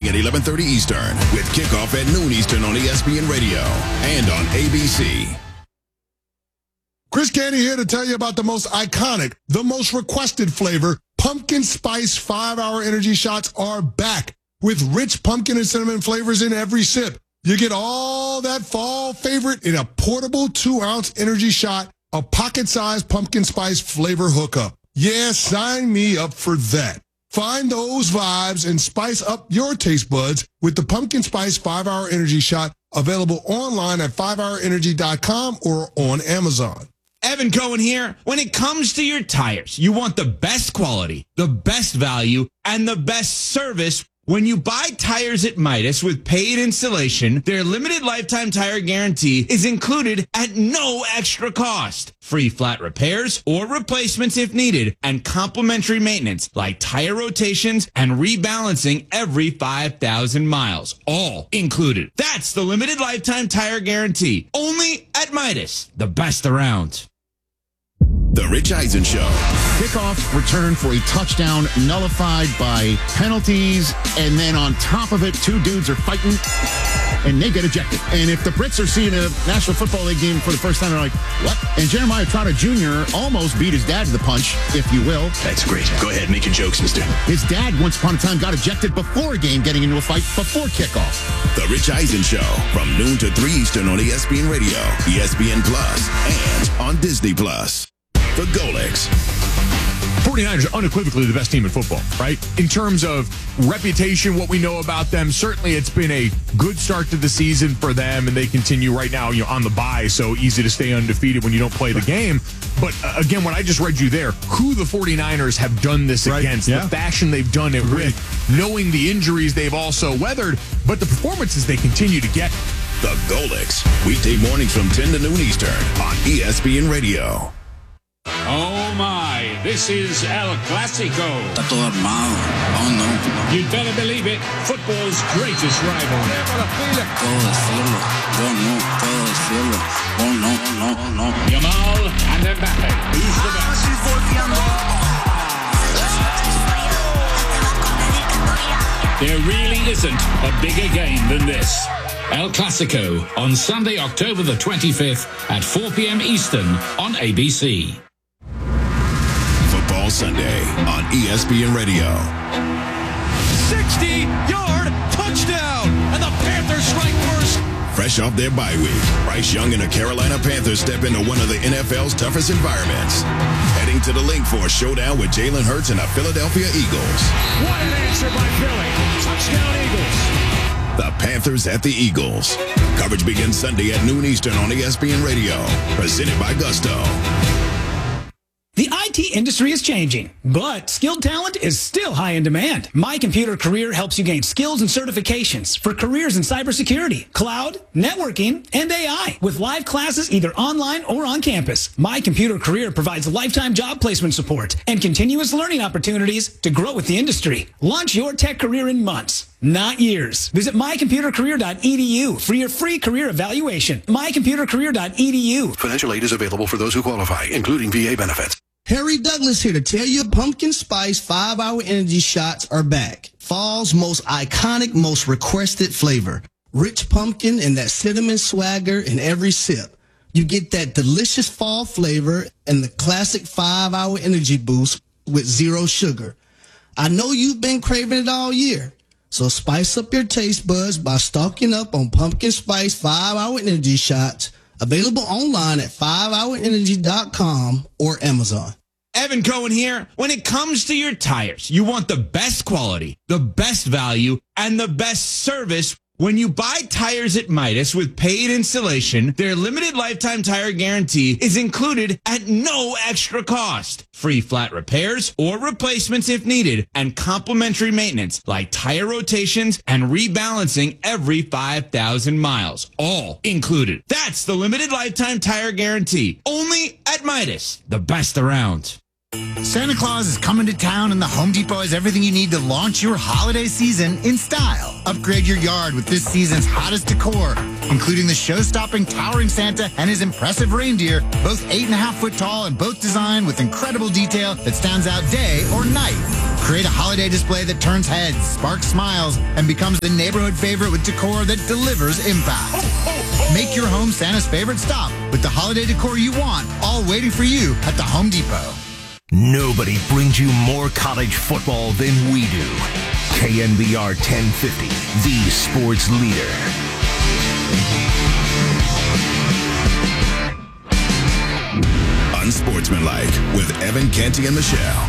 at 11:30 Eastern with kickoff at noon Eastern on ESPN Radio and on ABC. Chris Canty here to tell you about the most iconic, the most requested flavor. Pumpkin Spice 5-Hour Energy Shots are back with rich pumpkin and cinnamon flavors in every sip. You get all that fall favorite in a portable 2-ounce energy shot, a pocket-sized pumpkin spice flavor hookup. Yeah, sign me up for that. Find those vibes and spice up your taste buds with the Pumpkin Spice 5-Hour Energy Shot, available online at 5hourenergy.com or on Amazon. Evan Cohen here. When it comes to your tires, you want the best quality, the best value, and the best service. When you buy tires at Midas with paid installation, their limited lifetime tire guarantee is included at no extra cost. Free flat repairs or replacements if needed, and complimentary maintenance like tire rotations and rebalancing every 5,000 miles. All included. That's the limited lifetime tire guarantee. Only at Midas. The best around. The Rich Eisen Show. Kickoff return for a touchdown nullified by penalties, and then on top of it, two dudes are fighting, and they get ejected. And if the Brits are seeing a National Football League game for the first time, they're like, what? And Jeremiah Trotter Jr. almost beat his dad to the punch, if you will. That's great. Go ahead, make your jokes, mister. His dad, once upon a time, got ejected before a game, getting into a fight before kickoff. The Rich Eisen Show, from noon to 3 Eastern on ESPN Radio, ESPN Plus, and on Disney Plus. The Golics. 49ers are unequivocally the best team in football, right? In terms of reputation, what we know about them, certainly it's been a good start to the season for them, and they continue right now, on the bye, so easy to stay undefeated when you don't play the game. But again, what I just read you there, who the 49ers have done this against, the fashion they've done it with, knowing the injuries they've also weathered, but the performances they continue to get. The Golics, weekday mornings from 10 to noon Eastern on ESPN Radio. Oh my, this is El Clasico. Está todo armado. Oh no. You'd better believe it, football's greatest rival. Puedo decirlo. Yo no puedo decirlo. Oh no, no, no. Yamal and Mbappe. Who's the best? There really isn't a bigger game than this. El Clasico on Sunday, October the 25th at 4 p.m. Eastern on ABC. Football Sunday on ESPN Radio. 60-yard touchdown, and the Panthers strike first. Fresh off their bye week, Bryce Young and the Carolina Panthers step into one of the NFL's toughest environments. Heading to the link for a showdown with Jalen Hurts and the Philadelphia Eagles. What an answer by Philly. Touchdown Eagles. The Panthers at the Eagles. Coverage begins Sunday at noon Eastern on ESPN Radio. Presented by Gusto. The IT industry is changing, but skilled talent is still high in demand. My Computer Career helps you gain skills and certifications for careers in cybersecurity, cloud, networking, and AI with live classes either online or on campus. My Computer Career provides lifetime job placement support and continuous learning opportunities to grow with the industry. Launch your tech career in months, not years. Visit mycomputercareer.edu for your free career evaluation. mycomputercareer.edu. Financial aid is available for those who qualify, including VA benefits. Harry Douglas here to tell you Pumpkin Spice 5-Hour Energy Shots are back. Fall's most iconic, most requested flavor. Rich pumpkin and that cinnamon swagger in every sip. You get that delicious fall flavor and the classic 5-Hour Energy boost with zero sugar. I know you've been craving it all year. So spice up your taste buds by stocking up on Pumpkin Spice 5-Hour Energy Shots, available online at 5hourenergy.com or Amazon. Evan Cohen here. When it comes to your tires, you want the best quality, the best value, and the best service. When you buy tires at Midas with paid installation, their limited lifetime tire guarantee is included at no extra cost. Free flat repairs or replacements if needed, and complimentary maintenance like tire rotations and rebalancing every 5,000 miles. All included. That's the limited lifetime tire guarantee. Only at Midas. The best around. Santa Claus is coming to town, and the Home Depot has everything you need to launch your holiday season in style. Upgrade your yard with this season's hottest decor, including the show-stopping towering Santa and his impressive reindeer, both 8.5 foot tall and both designed with incredible detail that stands out day or night. Create a holiday display that turns heads, sparks smiles, and becomes the neighborhood favorite with decor that delivers impact. Make your home Santa's favorite stop with the holiday decor you want, all waiting for you at the Home Depot. Nobody brings you more college football than we do. KNBR 1050, the sports leader. Unsportsmanlike with Evan, Canty, and Michelle.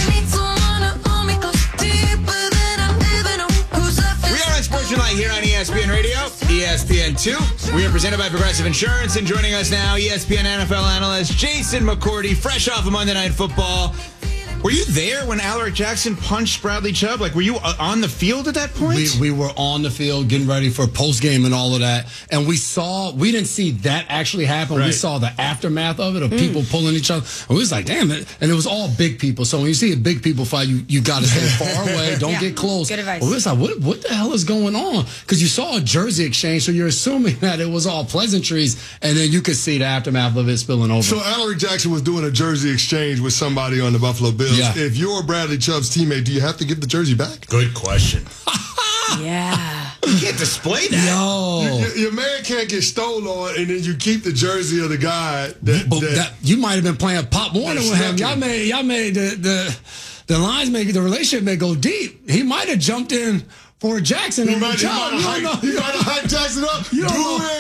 We are Unsportsmanlike here on ESPN Radio, ESPN2. We are presented by Progressive Insurance, and joining us now, ESPN NFL analyst Jason McCourty, fresh off of Monday Night Football. Were you there when Alaric Jackson punched Bradley Chubb? Like, were you on the field at that point? We were on the field getting ready for post-game and all of that. And we didn't see that actually happen. Right. We saw the aftermath of it, of people pulling each other. And we was like, damn it. And it was all big people. So when you see a big people fight, you got to stay far away. Don't get close. Good advice. But we was like, what the hell is going on? Because you saw a jersey exchange, so you're assuming that it was all pleasantries. And then you could see the aftermath of it spilling over. So Alaric Jackson was doing a jersey exchange with somebody on the Buffalo Bills. Yeah. If you're Bradley Chubb's teammate, do you have to give the jersey back? Good question. Yeah. You can't display that. Yo. Your man can't get stolen on, and then you keep the jersey of the guy that you might have been playing Pop Warner with him. Y'all made the lines the relationship may go deep. He might have jumped in for Jackson. He might have hyped Jackson up. Do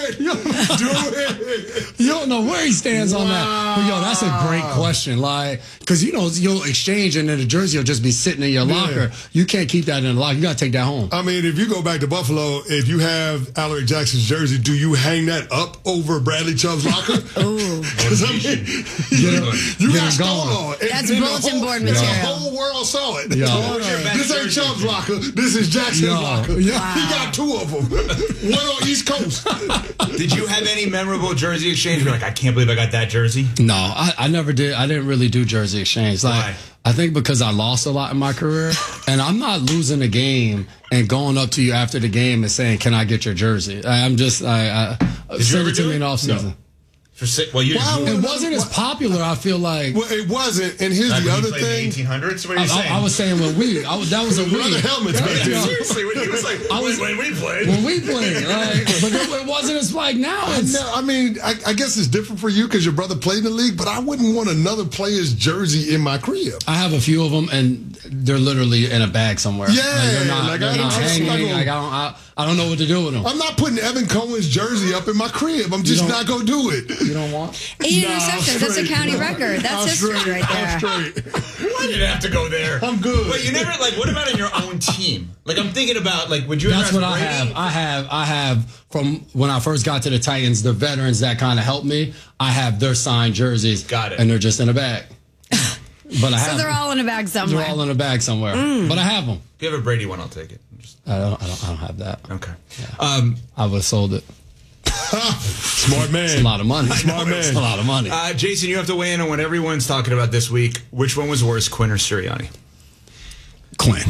it. You don't know where he stands on that. But, yo, that's a great question. Like, because, you'll exchange and then the jersey will just be sitting in your locker. You can't keep that in the locker. You got to take that home. I mean, if you go back to Buffalo, if you have Alaric Jackson's jersey, do you hang that up over Bradley Chubb's locker? Ooh. Because, I mean, you got stolen on. That's bulletin board material. The whole world saw it. This ain't Chubb's locker. This is Jackson's locker. Wow. He got two of them. One on East Coast. Did you have any memorable jersey exchange? You're like, I can't believe I got that jersey. No, I never did. I didn't really do jersey exchange. Why? I think because I lost a lot in my career, and I'm not losing a game and going up to you after the game and saying, "Can I get your jersey?" I'm just send it to me in off season. No. It wasn't as popular, I feel like. Well, it wasn't. And here's the other thing. 1800s? What are you saying? I was saying that was a we. The helmets back there. Seriously, he was like, when we played. When we played. But it wasn't as like now. I mean, I guess it's different for you because your brother played in the league, but I wouldn't want another player's jersey in my crib. I have a few of them, and they're literally in a bag somewhere. Yeah. They're not hanging. I don't know what to do with them. I'm not putting Evan Cohen's jersey up in my crib. I'm just not going to do it. You don't want? 8 interceptions. That's a county record. That's history right there. Why did it have to go there? I'm good. Wait, you never, what about in your own team? Like, I'm thinking about, would you That's ever what I have. I have from when I first got to the Titans, the veterans that kind of helped me, I have their signed jerseys. Got it. And they're just in a bag. But I have they're all in a bag somewhere. They're all in a bag somewhere. But I have them. If you have a Brady one, I'll take it. I don't have that. Okay. Yeah. I would have sold it. Smart man. It's a lot of money. Smart man. It's a lot of money. Jason, you have to weigh in on what everyone's talking about this week. Which one was worse, Quinn or Sirianni? Quinn,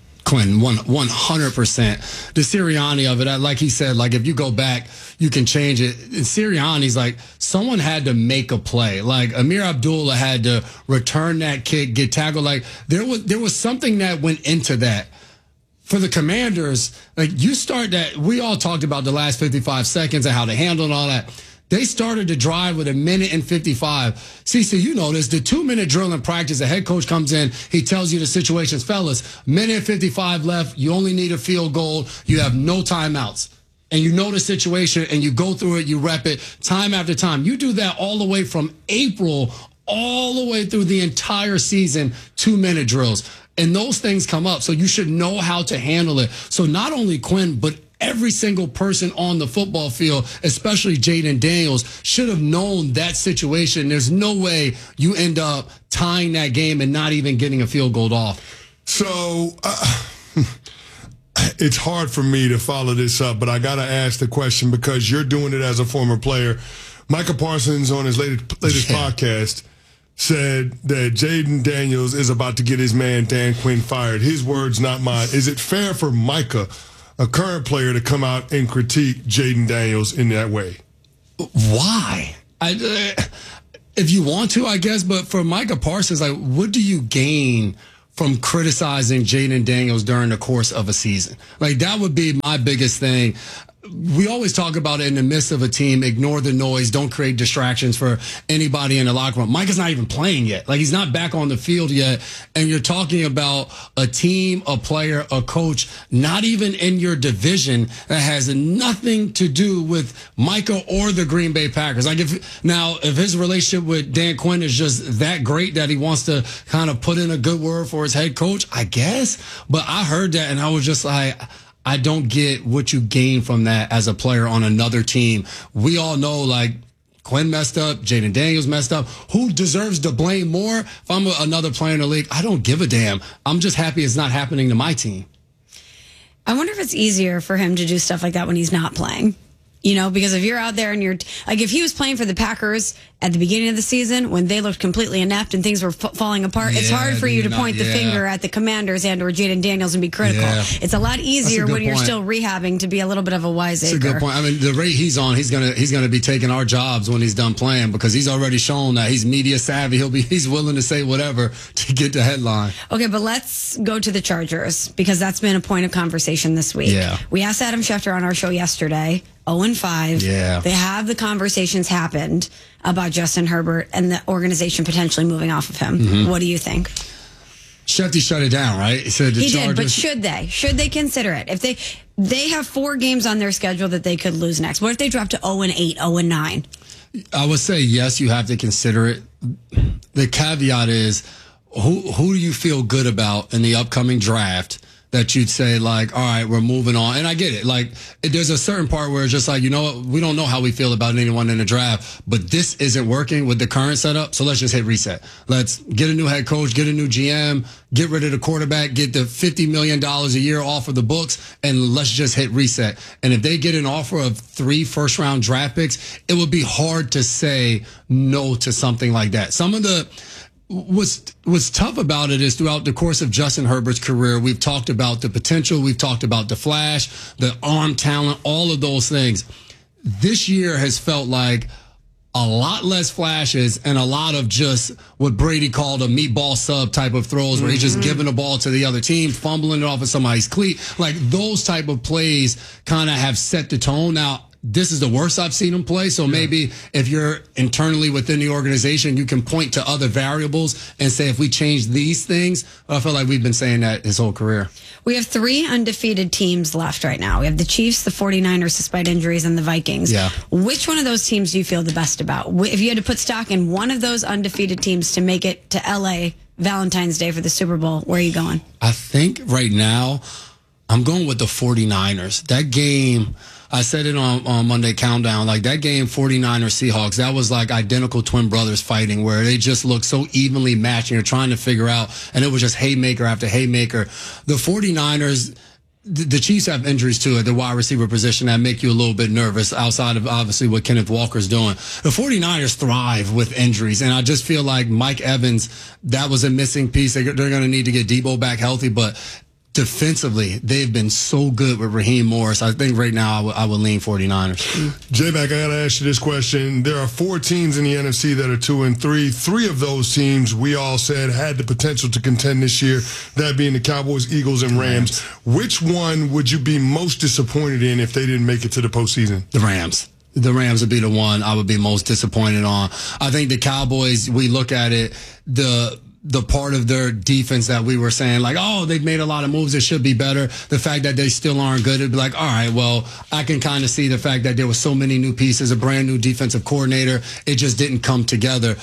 100%. The Sirianni of it, like he said, if you go back, you can change it. And Sirianni's someone had to make a play. Like Amir Abdullah had to return that kick, get tackled. There was something that went into that. For the Commanders, you start that. We all talked about the last 55 seconds and how to handle and all that. They started the drive with 1:55. CC, you know this. The 2-minute drill in practice, the head coach comes in. He tells you the situations. Fellas, 1:55 left. You only need a field goal. You have no timeouts. And you know the situation, and you go through it. You rep it time after time. You do that all the way from April all the way through the entire season, 2-minute drills. And those things come up, so you should know how to handle it. So not only Quinn, but every single person on the football field, especially Jaden Daniels, should have known that situation. There's no way you end up tying that game and not even getting a field goal off. So it's hard for me to follow this up, but I got to ask the question because you're doing it as a former player. Micah Parsons on his latest podcast said that Jaden Daniels is about to get his man Dan Quinn fired. His words, not mine. Is it fair for Micah, a current player, to come out and critique Jaden Daniels in that way? Why? If you want to, I guess, but for Micah Parsons, what do you gain from criticizing Jaden Daniels during the course of a season. Like, that would be my biggest thing. We always talk about it in the midst of a team, ignore the noise, don't create distractions for anybody in the locker room. Mike is not even playing yet. Like, he's not back on the field yet. And you're talking about a team, a player, a coach, not even in your division, that has nothing to do with Micah or the Green Bay Packers. Like, if his relationship with Dan Quinn is just that great that he wants to kind of put in a good word for his head coach, I guess. But I heard that and I was just like, I don't get what you gain from that as a player on another team. We all know, like, Quinn messed up, Jaden Daniels messed up. Who deserves to blame more? If I'm another player in the league, I don't give a damn. I'm just happy it's not happening to my team. I wonder if it's easier for him to do stuff like that when he's not playing. You know, because if you're out there and you're like, if he was playing for the Packers at the beginning of the season when they looked completely inept and things were falling apart, it's hard for you to point the finger at the Commanders and or Jaden Daniels and be critical. Yeah. It's a lot easier when you're still rehabbing to be a little bit of a wiseacre. That's a good point. I mean, the rate he's on, he's gonna be taking our jobs when he's done playing because he's already shown that he's media savvy. He's willing to say whatever to get the headline. Okay, but let's go to the Chargers because that's been a point of conversation this week. Yeah. We asked Adam Schefter on our show yesterday. 0-5. Yeah. They have the conversations happened about Justin Herbert and the organization potentially moving off of him. Mm-hmm. What do you think? Shefty shut it down, right? He said he did, but should they? Should they consider it? If they have 4 games on their schedule that they could lose next. What if they drop to 0-8, 0-9? I would say yes, you have to consider it. The caveat is who do you feel good about in the upcoming draft that you'd say, like, all right, we're moving on. And I get it. Like, there's a certain part where it's just like, you know what? We don't know how we feel about anyone in the draft, but this isn't working with the current setup, so let's just hit reset. Let's get a new head coach, get a new GM, get rid of the quarterback, get the $50 million a year off of the books, and let's just hit reset. And if they get an offer of 3 first-round draft picks, it would be hard to say no to something like that. Some of the... What's tough about it is throughout the course of Justin Herbert's career, we've talked about the potential, we've talked about the flash, the arm talent, all of those things. This year has felt like a lot less flashes and a lot of just what Brady called a meatball sub type of throws where he's just giving the ball to the other team, fumbling it off of somebody's cleat. Like, those type of plays kind of have set the tone. Now, this is the worst I've seen him play. So maybe if you're internally within the organization, you can point to other variables and say, if we change these things, I feel like we've been saying that his whole career. We have 3 undefeated teams left right now. We have the Chiefs, the 49ers, despite injuries, and the Vikings. Yeah. Which one of those teams do you feel the best about? If you had to put stock in one of those undefeated teams to make it to LA Valentine's Day for the Super Bowl, where are you going? I think right now I'm going with the 49ers. That game... I said it on Monday Countdown, like that game 49ers Seahawks, that was like identical twin brothers fighting where they just looked so evenly matched and you're trying to figure out, and it was just haymaker after haymaker. The 49ers, the Chiefs have injuries too at the wide receiver position that make you a little bit nervous outside of obviously what Kenneth Walker's doing. The 49ers thrive with injuries, and I just feel like Mike Evans, that was a missing piece. They're going to need to get Debo back healthy, but defensively, they've been so good with Raheem Morris. I think right now I would lean 49ers. J-Mac, I got to ask you this question. There are 4 teams in the NFC that are 2-3. 3 of those teams we all said had the potential to contend this year, that being the Cowboys, Eagles, and Rams. Which one would you be most disappointed in if they didn't make it to the postseason? The Rams. The Rams would be the one I would be most disappointed on. I think the Cowboys, we look at it, the part of their defense that we were saying, like, oh, they've made a lot of moves, it should be better. The fact that they still aren't good, it'd be like, all right, well, I can kind of see the fact that there was so many new pieces, a brand new defensive coordinator, it just didn't come together.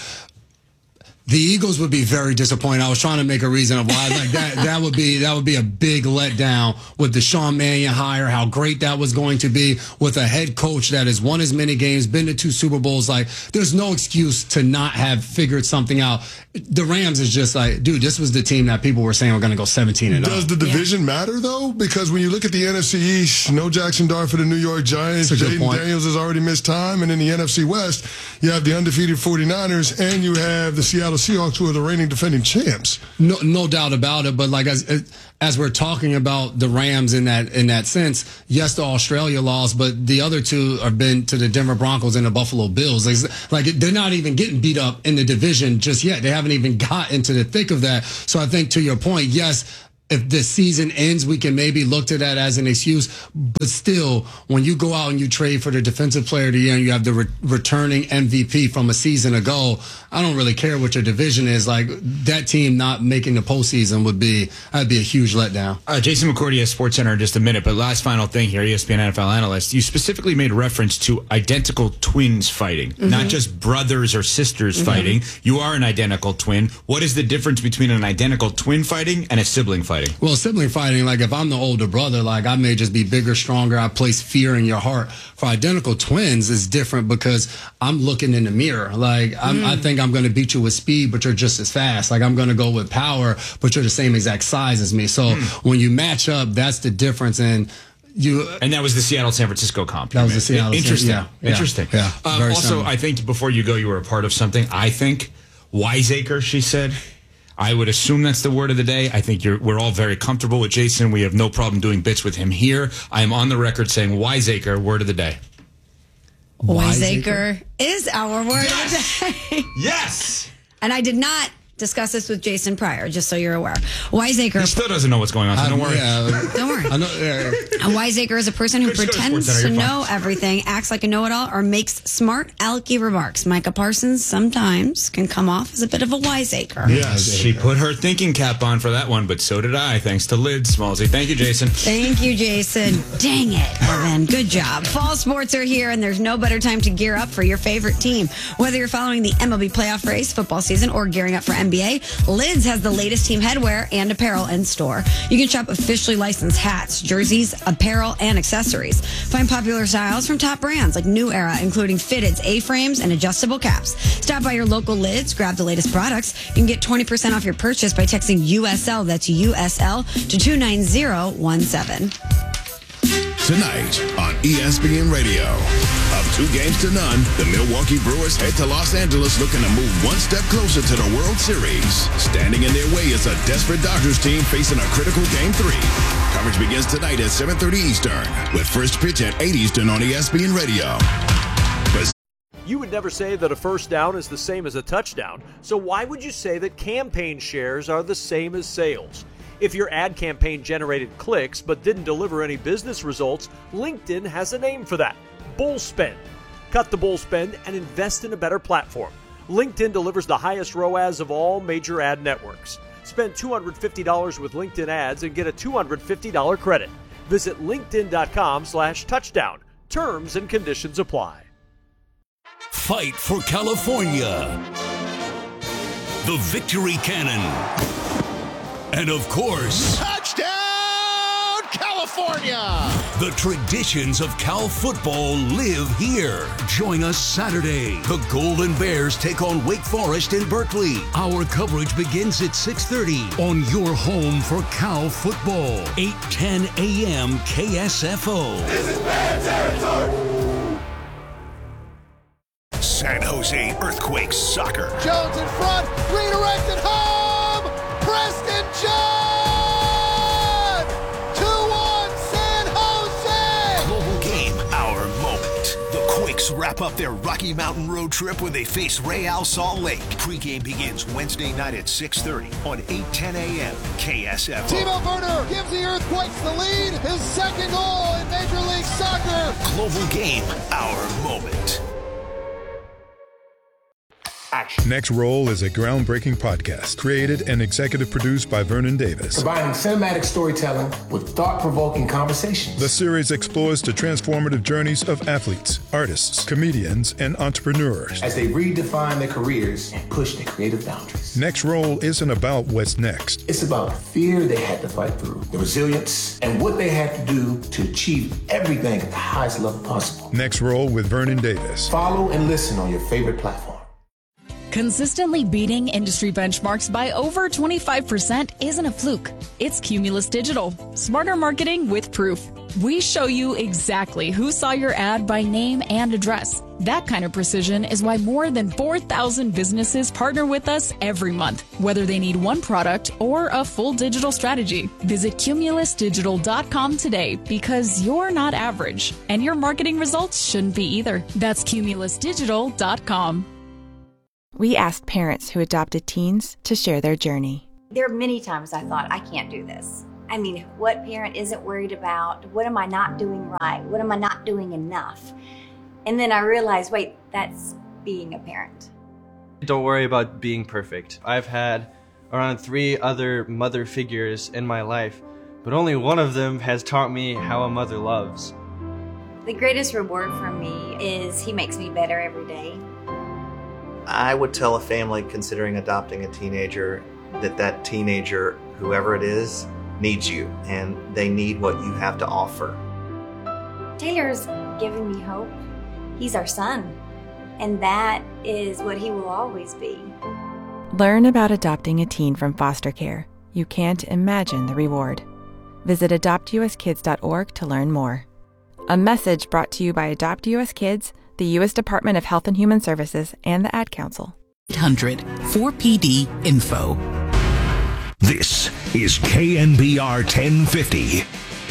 The Eagles would be very disappointed. I was trying to make a reason of why. Like that would be a big letdown with the Sean Mannion hire, how great that was going to be with a head coach that has won as many games, been to 2 Super Bowls. Like, there's no excuse to not have figured something out. The Rams is just like, dude, this was the team that people were saying were going to go 17-0. Does the division matter, though? Because when you look at the NFC East, no Jackson Dart for the New York Giants. Jaden Daniels has already missed time. And in the NFC West, you have the undefeated 49ers and you have the Seattle Seahawks, who are the reigning defending champs. No doubt about it. But like as we're talking about the Rams in that sense, yes, the Australia loss, but the other two have been to the Denver Broncos and the Buffalo Bills. Like they're not even getting beat up in the division just yet. They haven't even got into the thick of that. So I think to your point, yes, if the season ends, we can maybe look to that as an excuse. But still, when you go out and you trade for the defensive player of the year and you have the returning MVP from a season ago, I don't really care what your division is. Like, that team not making the postseason that'd be a huge letdown. Jason McCourty at SportsCenter in just a minute, but last final thing here, ESPN NFL analyst. You specifically made reference to identical twins fighting, not just brothers or sisters fighting. You are an identical twin. What is the difference between an identical twin fighting and a sibling fighting? Well, sibling fighting, like if I'm the older brother, like I may just be bigger, stronger. I place fear in your heart. For identical twins, is different because I'm looking in the mirror. Like I think I'm going to beat you with speed, but you're just as fast. Like I'm going to go with power, but you're the same exact size as me. So when you match up, that's the difference. And that was the Seattle-San Francisco comp. That was the Seattle. Interesting. Interesting. Yeah. Also, similar. I think before you go, you were a part of something. I think wiseacre, she said. I would assume that's the word of the day. I think we're all very comfortable with Jason. We have no problem doing bits with him here. I am on the record saying wiseacre, word of the day. Wiseacre is our word of the day. Yes! And I did not discuss this with Jason prior, just so you're aware. Wiseacre. He still doesn't know what's going on, so don't worry. Don't worry. A wiseacre is a person who pretends to know everything, acts like a know-it-all, or makes smart, alecky remarks. Micah Parsons sometimes can come off as a bit of a wiseacre. Yes, she put her thinking cap on for that one, but so did I, thanks to Lids, Smallsy. Thank you, Jason. Thank you, Jason. Dang it, Evan. Good job. Fall sports are here, and there's no better time to gear up for your favorite team. Whether you're following the MLB playoff race, football season, or gearing up for NBA, Lids has the latest team headwear and apparel in store. You can shop officially licensed hats, jerseys, apparel, and accessories. Find popular styles from top brands like New Era, including fitteds, A-frames, and adjustable caps. Stop by your local Lids, grab the latest products. You can get 20% off your purchase by texting USL, that's USL, to 29017. Tonight on ESPN Radio. Up 2-0, the Milwaukee Brewers head to Los Angeles looking to move one step closer to the World Series. Standing in their way is a desperate Dodgers team facing a critical Game 3. Coverage begins tonight at 7:30 Eastern, with first pitch at 8 Eastern on ESPN Radio. You would never say that a first down is the same as a touchdown, so why would you say that campaign shares are the same as sales? If your ad campaign generated clicks but didn't deliver any business results, LinkedIn has a name for that. Bull spend. Cut the bull spend and invest in a better platform. LinkedIn delivers the highest ROAS of all major ad networks. Spend $250 with LinkedIn ads and get a $250 credit. Visit linkedin.com/touchdown. Terms and conditions apply. Fight for California. The Victory Cannon. And of course, touchdown, California! The traditions of Cal football live here. Join us Saturday. The Golden Bears take on Wake Forest in Berkeley. Our coverage begins at 6:30 on your home for Cal football. 8:10 a.m. KSFO. This is Bear territory. San Jose Earthquakes soccer. Jones in front, redirected home. Preston John! 2-1 San Jose! Global game, our moment. The Quakes wrap up their Rocky Mountain road trip when they face Real Salt Lake. Pre-game begins Wednesday night at 6:30 on 8:10 a.m. KSFO. Timo Werner gives the Earthquakes the lead. His second goal in Major League Soccer. Global game, our moment. Next Roll is a groundbreaking podcast created and executive produced by Vernon Davis. Combining cinematic storytelling with thought-provoking conversations. The series explores the transformative journeys of athletes, artists, comedians, and entrepreneurs as they redefine their careers and push their creative boundaries. Next Roll isn't about what's next. It's about the fear they had to fight through, the resilience, and what they had to do to achieve everything at the highest level possible. Next Roll with Vernon Davis. Follow and listen on your favorite platform. Consistently beating industry benchmarks by over 25% isn't a fluke. It's Cumulus Digital. Smarter marketing with proof. We show you exactly who saw your ad by name and address. That kind of precision is why more than 4,000 businesses partner with us every month, whether they need one product or a full digital strategy. Visit cumulusdigital.com today because you're not average, and your marketing results shouldn't be either. That's cumulusdigital.com. We asked parents who adopted teens to share their journey. There are many times I thought, I can't do this. I mean, what parent isn't worried about? What am I not doing right? What am I not doing enough? And then I realized, wait, that's being a parent. Don't worry about being perfect. I've had around 3 other mother figures in my life, but only one of them has taught me how a mother loves. The greatest reward for me is he makes me better every day. I would tell a family considering adopting a teenager that teenager, whoever it is, needs you, and they need what you have to offer. Taylor's giving me hope. He's our son, and that is what he will always be. Learn about adopting a teen from foster care. You can't imagine the reward. Visit adoptuskids.org to learn more. A message brought to you by Adopt US Kids, the U.S. Department of Health and Human Services, and the Ad Council. 800-4PD-INFO. This is KNBR 1050.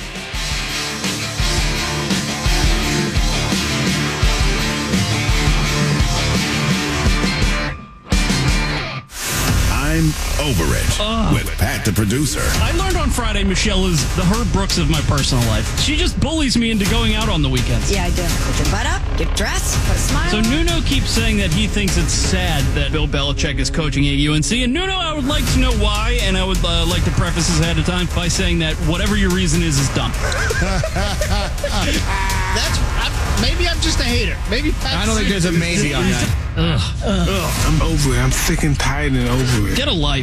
I'm Over It with Pat the producer. I learned on Friday Michelle is the Herb Brooks of my personal life. She just bullies me into going out on the weekends. Yeah, I do. Put your butt up, get dressed, put a smile So on. Nuno keeps saying that he thinks it's sad that Bill Belichick is coaching at UNC. And Nuno, I would like to know why, and I would like to preface this ahead of time by saying that whatever your reason is dumb. Maybe I'm just a hater. Maybe I don't think there's a maybe on that. I'm over it. I'm sick and tired and over it. Get a life.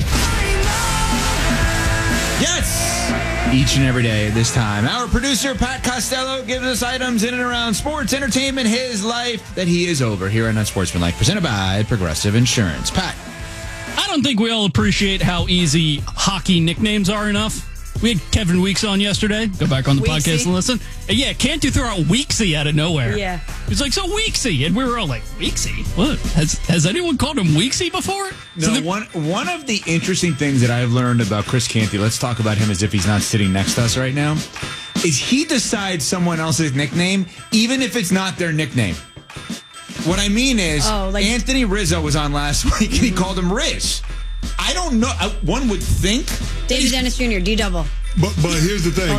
Yes! Each and every day at this time, our producer, Pat Costello, gives us items in and around sports, entertainment, his life that he is over here on Unsportsmanlike, presented by Progressive Insurance. Pat. I don't think we all appreciate how easy hockey nicknames are enough. We had Kevin Weeks on yesterday. Go back on the podcast and listen. And yeah, can't you throw out Weeksy out of nowhere? Yeah. He's like, so Weeksy. And we were all like, Weeksy? What? Has anyone called him Weeksy before? No, one of the interesting things that I've learned about Chris Canty, let's talk about him as if he's not sitting next to us right now, is he decides someone else's nickname, even if it's not their nickname. What I mean is, Anthony Rizzo was on last week, and he called him Riz. I don't know. One would think. David Dennis Jr., D-double. But here's the thing.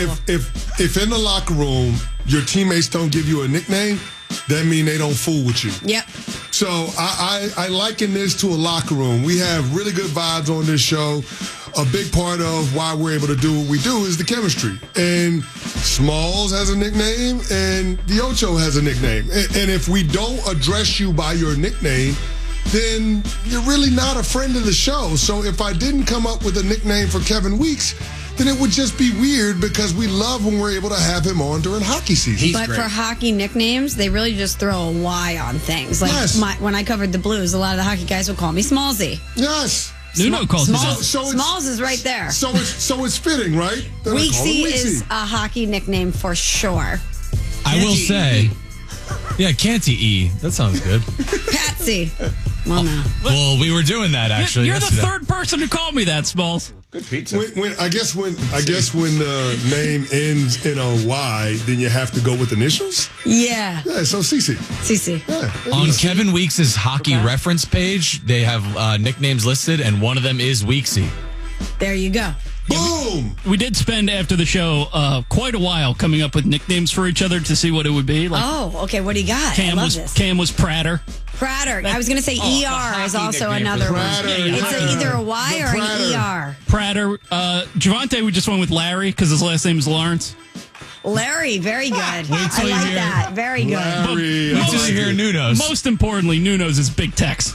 If in the locker room, your teammates don't give you a nickname, that means they don't fool with you. Yep. So I liken this to a locker room. We have really good vibes on this show. A big part of why we're able to do what we do is the chemistry. And Smalls has a nickname, and the Ocho has a nickname. And if we don't address you by your nickname, then you're really not a friend of the show. So if I didn't come up with a nickname for Kevin Weeks, then it would just be weird because we love when we're able to have him on during hockey season. But for hockey nicknames, they really just throw a Y on things. Like when I covered the Blues, a lot of the hockey guys would call me Smallsy. Yes. Nuno calls me Smalls is right there. So it's fitting, right? Weeksy is a hockey nickname for sure. I will say, yeah, Canty E. That sounds good. Patsy. Well, no. Well, we were doing that actually. You're yesterday. the third person to call me that, Smalls. Good pizza. I guess when the name ends in a Y, then you have to go with initials. Yeah. Yeah. So CC. Yeah. On Kevin Weeks' hockey reference page, they have nicknames listed, and one of them is Weeksy. There you go. Boom! We did spend, after the show, quite a while coming up with nicknames for each other to see what it would be. Like, okay. What do you got? I love this. Cam was Prater. I was going to say ER is also another one. It's either a Y or an ER. Prater. Javante, we just went with Larry because his last name is Lawrence. Larry, very good. I like that. Very good. Larry. Wait till you hear Nuno's. Most importantly, Nuno's is Big Tex.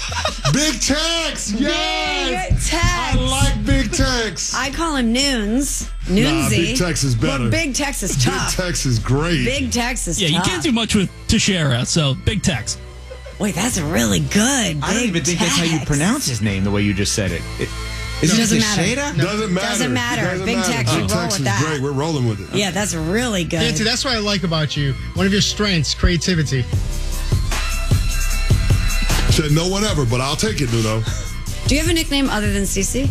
Big Tex, yes! Big Tex. I like Big Tex. I call him Noons. Noonsy. Big Tex is better. But Big Tex is tough. Big Tex is great. Big Tex is tough. Yeah, you can't do much with Teixeira, so Big Tex. Wait, that's really good. I don't even think that's how you pronounce his name the way you just said it. Is it Doesn't matter. Teixeira? Doesn't matter. Doesn't matter. Big Tex, you roll Tex with is that. great. We're rolling with it. Yeah, that's really good. Nancy, that's what I like about you. One of your strengths, creativity. Said no one ever, but I'll take it, Nuno. Do you have a nickname other than CC?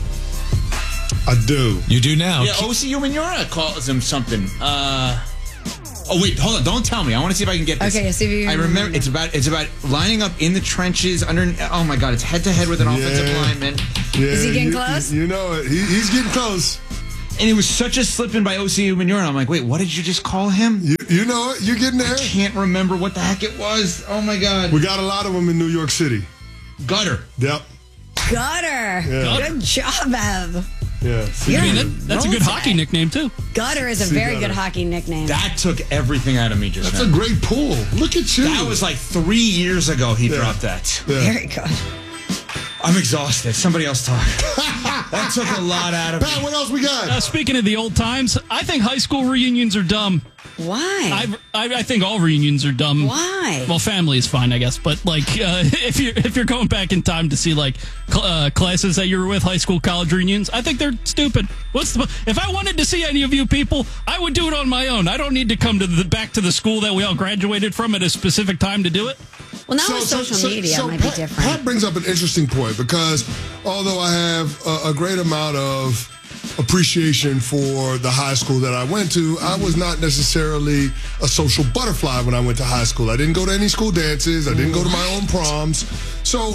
I do. You do now. Yeah, OC Umenyiora calls him something. Oh wait, hold on! Don't tell me. I want to see if I can get this. Okay, see if you. I remember. It's about lining up in the trenches under. Oh my God! It's head to head with an offensive lineman. Yeah, Is he getting close? You know it. He's getting close. And it was such a slip in by OC Umenyiora. I'm like, wait, what did you just call him? You know it. You're getting there. I can't remember what the heck it was. Oh my God! We got a lot of them in New York City. Gutter. Yep. Gutter. Yeah. Good job, Ev. Yeah. That's a good hockey nickname, too. Gutter is a very good hockey nickname. That took everything out of me just That's now. a great pull. Look at you. That was like 3 years ago he dropped that. Yeah. Very good. I'm exhausted. Somebody else talk. That took a lot out of Pat, me. what else we got? Speaking of the old times, I think high school reunions are dumb. Why? I think all reunions are dumb. Why? Well, family is fine, I guess, but like if you're going back in time to see like classes that you were with, high school, college reunions, I think they're stupid. If I wanted to see any of you people, I would do it on my own. I don't need to come to back to the school that we all graduated from at a specific time to do it. Well, now with social media, it might be different. Pat brings up an interesting point because although I have a great amount of appreciation for the high school that I went to, I was not necessarily a social butterfly when I went to high school. I didn't go to any school dances. I didn't go to my own proms. So,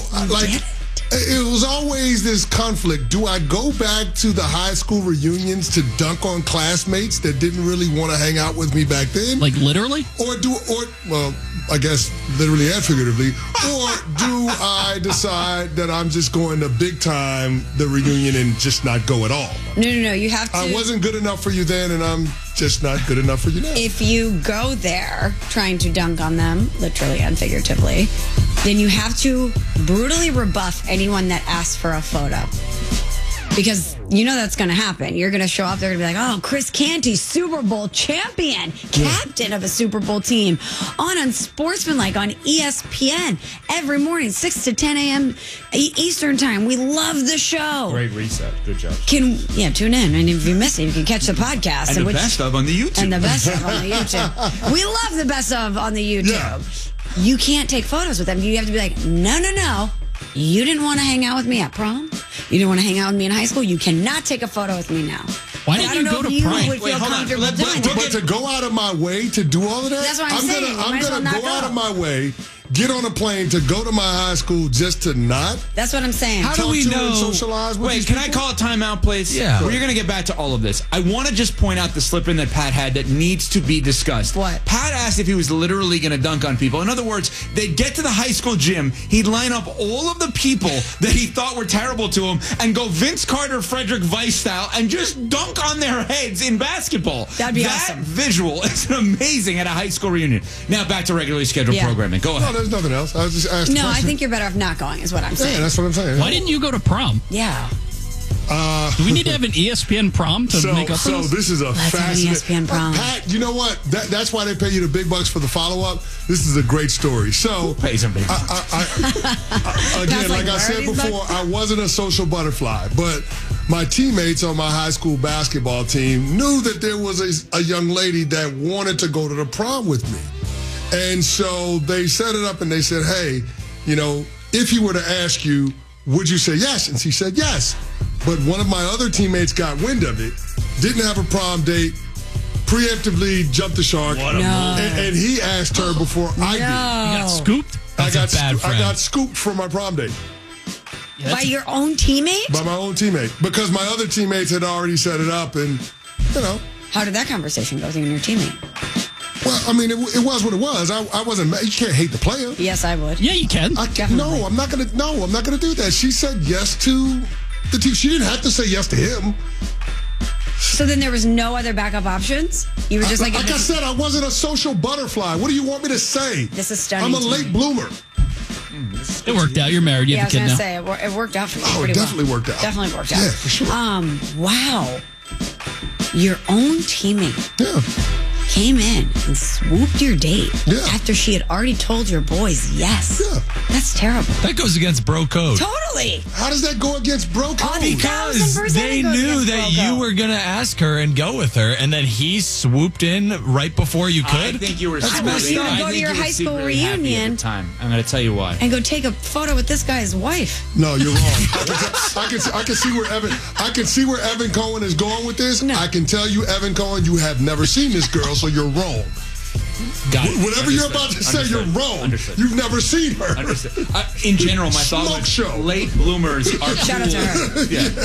it was always this conflict. Do I go back to the high school reunions to dunk on classmates that didn't really want to hang out with me back then? Like literally? Well, I guess literally and figuratively. Or do I decide that I'm just going to big time the reunion and just not go at all? No. You have to. I wasn't good enough for you then, and I'm just not good enough for you now. If you go there trying to dunk on them, literally and figuratively, then you have to brutally rebuff anyone that asks for a photo. Because you know that's going to happen. You're going to show up, they're going to be like, oh, Chris Canty, Super Bowl champion, captain of a Super Bowl team, on Unsportsmanlike on ESPN every morning, 6 to 10 a.m. Eastern time. We love the show. Great reset. Good job. Tune in. And if you miss it, you can catch the podcast. And the best of on the YouTube. And the best of on the YouTube. We love the best of on the YouTube. Yeah. You can't take photos with them. You have to be like, no. You didn't want to hang out with me at prom? You didn't want to hang out with me in high school? You cannot take a photo with me now. Why didn't you go to prom? Would feel comfortable doing that. But to go out of my way to do all of that? That's what I'm saying. I'm going to go out of my way, get on a plane to go to my high school just to not. That's what I'm saying. How do we know? Socialize with Wait, can I call a timeout, please? Yeah. We're going to get back to all of this. I want to just point out the slip-in that Pat had that needs to be discussed. What? Pat asked if he was literally going to dunk on people. In other words, they'd get to the high school gym, he'd line up all of the people that he thought were terrible to him and go Vince Carter, Frederick Weiss style and just dunk on their heads in basketball. That'd be awesome. That visual is amazing at a high school reunion. Now back to regularly scheduled programming. Go ahead. No, there's nothing else. I was just asking. No, I think you're better off not going, is what I'm saying. Yeah, that's what I'm saying. Why didn't you go to prom? Yeah. Do we need to have an ESPN prom to make up for this? So this is a fascinating ESPN prom. Pat, you know what? That's why they pay you the big bucks for the follow-up. This is a great story. So who pays them big bucks? Again, like I said before, I wasn't a social butterfly, but my teammates on my high school basketball team knew that there was a young lady that wanted to go to the prom with me. And so they set it up and they said, hey, if he were to ask you, would you say yes? And she said yes. But one of my other teammates got wind of it, didn't have a prom date, preemptively jumped the shark, and he asked her before I did. You got scooped? That's a bad friend. I got scooped for my prom date. By your own teammate? By my own teammate. Because my other teammates had already set it up and, How did that conversation go with you and your teammate? Well, I mean, it was what it was. I wasn't mad. You can't hate the player. Yes, I would. Yeah, you can. No, I'm not gonna do that. She said yes to the team. She didn't have to say yes to him. So then there was no other backup options? You were just like I said, I wasn't a social butterfly. What do you want me to say? This is stunning. I'm a late bloomer. It worked out. You're married. You have a kid now. I was going to say, it worked out for you. Oh, it definitely worked out. Definitely worked out. Yeah, for sure. Wow. Your own teammate came in and swooped your date after she had already told your boys yes. Yeah. That's terrible. That goes against bro code. Totally. How does that go against bro code? Because they knew that you were going to ask her and go with her, and then he swooped in right before you could. I think you were I want you to go to your high school reunion time. I'm going to tell you why. and go take a photo with this guy's wife. No, you're wrong. I can see where Evan Cohen is going with this. I can tell you, Evan Cohen, you have never seen this girl, so you're wrong. Whatever you're about to say, you're wrong. You've never seen her. In general, my thought was show. Late bloomers are Shout out to her.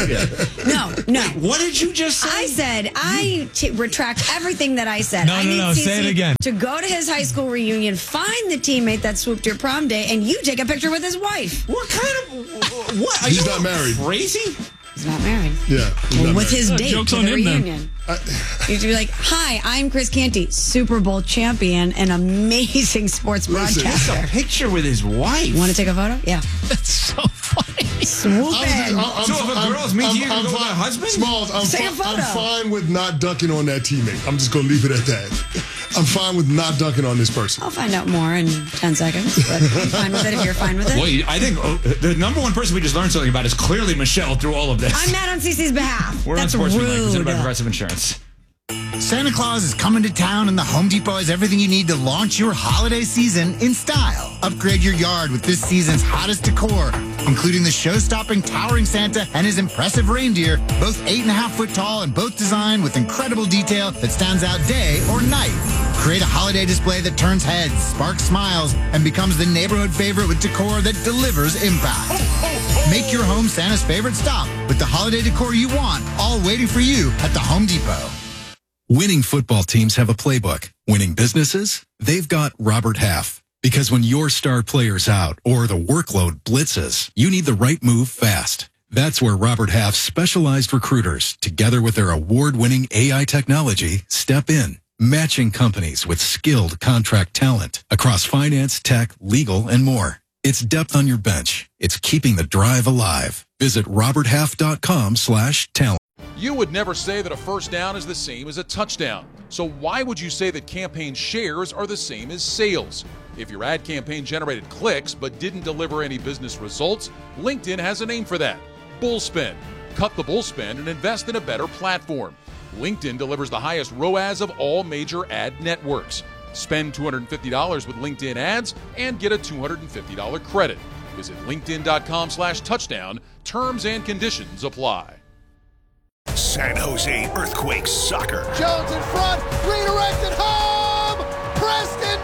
Yeah. No. What did you just say? I said I retract everything that I said. No, I need say it CeCe again. to go to his high school reunion, find the teammate that swooped your prom day, and you take a picture with his wife. What kind of what? Are He's you not married. Crazy? He's not married. Yeah. With his date joke's to on the him, then. reunion. You'd be like, "Hi, I'm Chris Canty, Super Bowl champion and amazing sports broadcaster." A picture with his wife. Want to take a photo? Yeah. That's so funny. Swoop in. So if a girl's mean to you, you go with her husband? Smalls, Take a photo. I'm fine with not dunking on that teammate. I'm just going to leave it at that. I'm fine with not dunking on this person. I'll find out more in 10 seconds, but I'm fine with it if you're fine with it. Well, I think the number one person we just learned something about is clearly Michelle through all of this. I'm mad on CeCe's behalf. We're That's on Sportsman rude. presented by Progressive Insurance. Santa Claus is coming to town, and the Home Depot has everything you need to launch your holiday season in style. Upgrade your yard with this season's hottest decor, including the show-stopping towering Santa and his impressive reindeer, both 8.5-foot tall and both designed with incredible detail that stands out day or night. Create a holiday display that turns heads, sparks smiles, and becomes the neighborhood favorite with decor that delivers impact. Make your home Santa's favorite stop with the holiday decor you want, all waiting for you at the Home Depot. Winning football teams have a playbook. Winning businesses? They've got Robert Half. Because when your star player's out or the workload blitzes, you need the right move fast. That's where Robert Half's specialized recruiters, together with their award-winning AI technology, step in, matching companies with skilled contract talent across finance, tech, legal, and more. It's depth on your bench. It's keeping the drive alive. Visit roberthalf.com/talent. You would never say that a first down is the same as a touchdown. So why would you say that campaign shares are the same as sales? If your ad campaign generated clicks but didn't deliver any business results, LinkedIn has a name for that. Bullspend. Cut the bullspend and invest in a better platform. LinkedIn delivers the highest ROAS of all major ad networks. Spend $250 with LinkedIn ads and get a $250 credit. Visit linkedin.com/touchdown. Terms and conditions apply. San Jose Earthquakes soccer. Jones in front, redirected home. Preston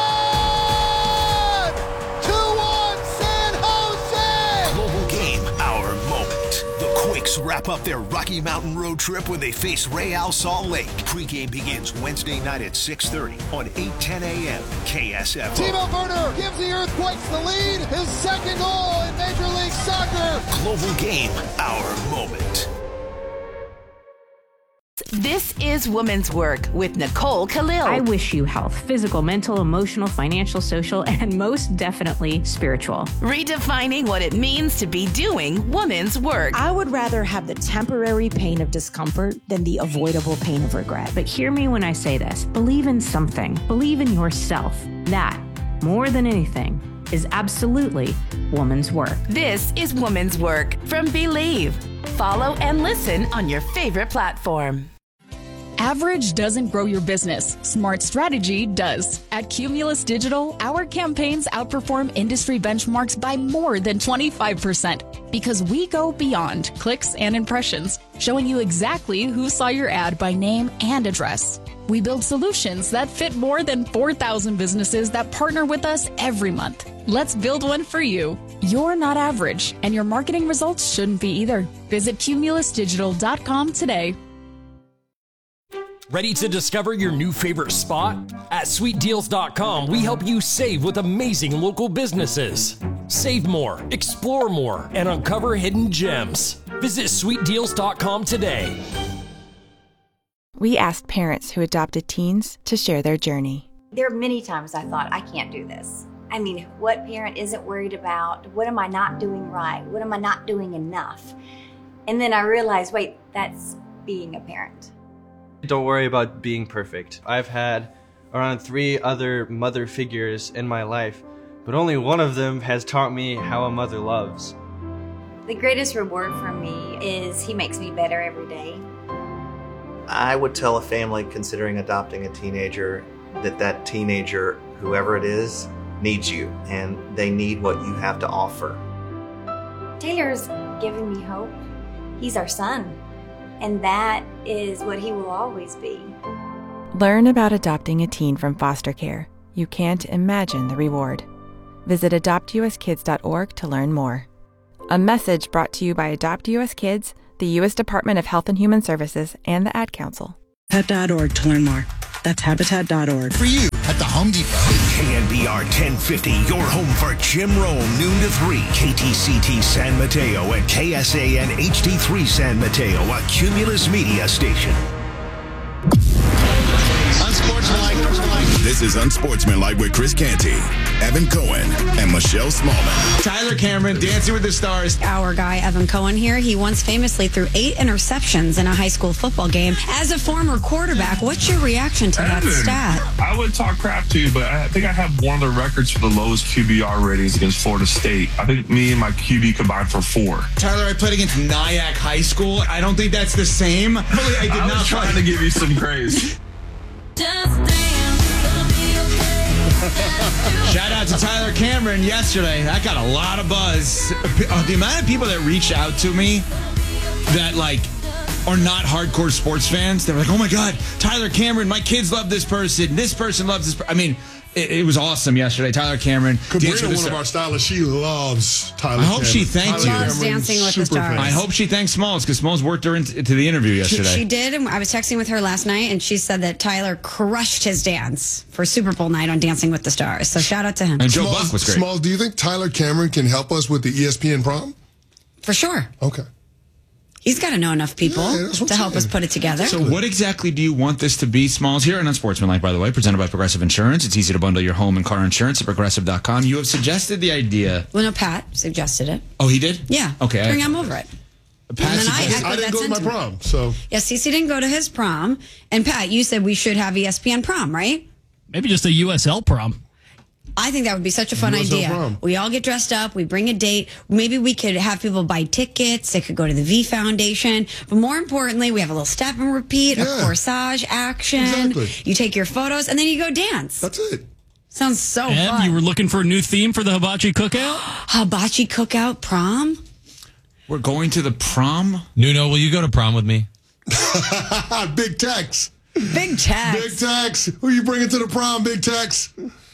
John! 2-1 San Jose! Global game, our moment. The Quakes wrap up their Rocky Mountain road trip when they face Real Salt Lake. Pre-game begins Wednesday night at 6:30 on 8:10 a.m. KSFO. Timo Werner gives the Earthquakes the lead. His second goal in Major League Soccer. Global game, our moment. This is Women's Work with Nicole Khalil. I wish you health, physical, mental, emotional, financial, social, and most definitely spiritual. Redefining what it means to be doing women's work. I would rather have the temporary pain of discomfort than the avoidable pain of regret. But hear me when I say this. Believe in something. Believe in yourself. That, more than anything, is absolutely woman's work. This is Woman's Work from Believe. Follow and listen on your favorite platform. Average doesn't grow your business. Smart strategy does. At Cumulus Digital, our campaigns outperform industry benchmarks by more than 25% because we go beyond clicks and impressions, showing you exactly who saw your ad by name and address. We build solutions that fit more than 4,000 businesses that partner with us every month. Let's build one for you. You're not average, and your marketing results shouldn't be either. Visit cumulusdigital.com today. Ready to discover your new favorite spot? At sweetdeals.com, we help you save with amazing local businesses. Save more, explore more, and uncover hidden gems. Visit sweetdeals.com today. We asked parents who adopted teens to share their journey. There are many times I thought, I can't do this. I mean, what parent isn't worried about, what am I not doing right? What am I not doing enough? And then I realized, wait, that's being a parent. Don't worry about being perfect. I've had around 3 other mother figures in my life, but only one of them has taught me how a mother loves. The greatest reward for me is he makes me better every day. I would tell a family considering adopting a teenager that teenager, whoever it is, needs you, and they need what you have to offer. Taylor's given me hope. He's our son, and that is what he will always be. Learn about adopting a teen from foster care. You can't imagine the reward. Visit adoptuskids.org to learn more. A message brought to you by Adopt US Kids, the U.S. Department of Health and Human Services, and the Ad Council. Habitat.org to learn more. That's habitat.org. For you at the Home Depot. KNBR 1050, your home for Jim Rome, noon to 3. KTCT San Mateo and KSAN HD3 San Mateo, a Cumulus Media station. Unsportsmanlike. This is Unsportsmanlike with Chris Canty, Evan Cohen, and Michelle Smallman. Tyler Cameron, Dancing with the Stars. Our guy, Evan Cohen here, he once famously threw 8 interceptions in a high school football game. As a former quarterback, what's your reaction to that stat? I would talk crap to you, but I think I have one of the records for the lowest QBR ratings against Florida State. I think me and my QB combined for 4. Tyler, I played against Nyack High School. I don't think that's the same. I was trying to give you some praise. Shout out to Tyler Cameron yesterday. That got a lot of buzz. The amount of people that reached out to me that are not hardcore sports fans. They're like, oh my God, Tyler Cameron, my kids love this person. This person loves this person. I mean, it was awesome yesterday. Tyler Cameron. Cabrina, one of our stylists, she loves Tyler I hope Cameron. she thanked you. Loves Dancing with the Stars. I hope she thanked Smalls because Smalls worked her into the interview yesterday. She did, and I was texting with her last night, and she said that Tyler crushed his dance for Super Bowl night on Dancing with the Stars. So shout out to him. And Joe Buck was great. Smalls, do you think Tyler Cameron can help us with the ESPN prom? For sure. Okay. He's got to know enough people to help us put it together. So what exactly do you want this to be, Smalls? Here on Unsportsmanlike, by the way, presented by Progressive Insurance. It's easy to bundle your home and car insurance at Progressive.com. You have suggested the idea. Well, no, Pat suggested it. Oh, he did? Yeah. Okay. I'm over it. Pat I didn't go to my prom, so. Yeah, Cece didn't go to his prom. And Pat, you said we should have ESPN prom, right? Maybe just a USL prom. I think that would be such a fun idea. Prom. We all get dressed up. We bring a date. Maybe we could have people buy tickets. They could go to the V Foundation. But more importantly, we have a little step and repeat, a corsage action. Exactly. You take your photos, and then you go dance. That's it. Sounds so Ev, fun. you were looking for a new theme for the Hibachi Cookout? Hibachi Cookout prom? We're going to the prom? Nuno, will you go to prom with me? Big Tex. Big Tex. Big Tex. Who you bringing to the prom, Big Tex?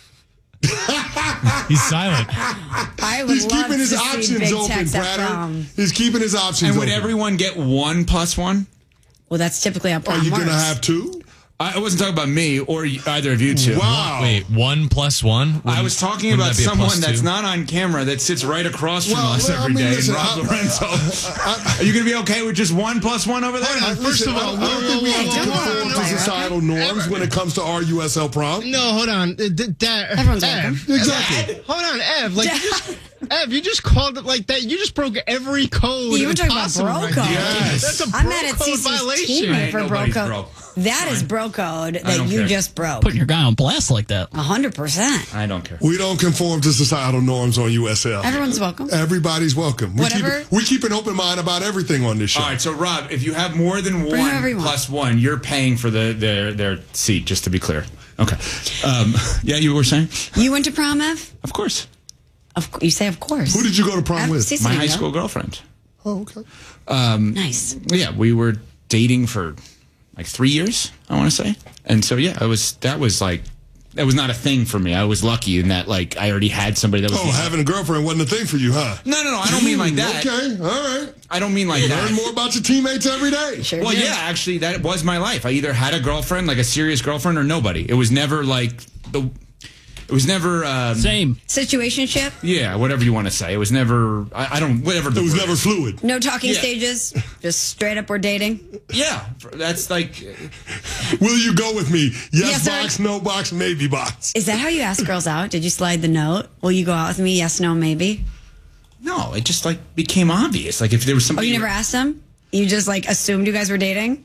He's silent. He's keeping his options open, Prater. He's keeping his options open. And would open. everyone get 1 + 1? Well, that's typically how prom Are you works. going to have 2? I wasn't talking about me or either of you two. Wow. Wait, 1 + 1? I was talking about someone that's not on camera that sits right across from us every day. Listen, Rob Lorenzo. Are you going to be okay with just 1 + 1 over there? First of all, I don't think we have to conform to societal norms when it comes to our USL prom. No, hold on. Everyone's welcome. Exactly. Hold on, Ev. Ev, you just called it like that. You just broke every code. You were talking about bro right code. Yes. That's a bro I'm mad at code CC's violation. teammate for bro Nobody's code. broke. That is bro code I that don't you care. just broke. Putting your guy on blast like that. 100%. I don't care. We don't conform to societal norms on USL. Everyone's welcome. Everybody's welcome. Whatever. We keep an open mind about everything on this show. All right, so Rob, if you have more than Bring 1 everyone. + 1, you're paying for their seat, just to be clear. Okay. Yeah, you were saying? You went to prom, Ev? Of course. You say of course. Who did you go to prom with? Cece My didn't high go. school girlfriend. Oh, okay. Nice. Yeah, we were dating for like 3 years, I want to say. And so, yeah, that was not a thing for me. I was lucky in that, I already had somebody that was... Oh, having a girlfriend wasn't a thing for you, huh? No, I don't mean like that. Okay, all right. I don't mean like that. Learn more about your teammates every day. Sure Well, did. yeah, actually, that was my life. I either had a girlfriend, like a serious girlfriend, or nobody. It was never It was never... Same. Situationship? Yeah, whatever you want to say. It was never... whatever. It was never fluid. No talking Yeah. stages? Just straight up we're dating? Yeah, that's Will you go with me? Yes, sir. Box, no box, maybe box. Is that how you ask girls out? Did you slide the note? Will you go out with me? Yes, no, maybe? No, it just became obvious. If there was Oh, somebody... you never asked them? You just assumed you guys were dating?